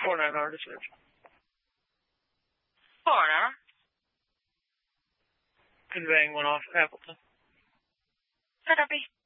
$4.9 reserve. $4.9. Conveying one off Appleton. Copy.